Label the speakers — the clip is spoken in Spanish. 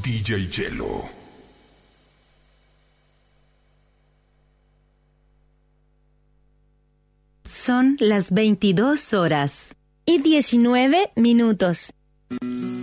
Speaker 1: DJ Chelo.
Speaker 2: Son las 22 horas y 19 minutos.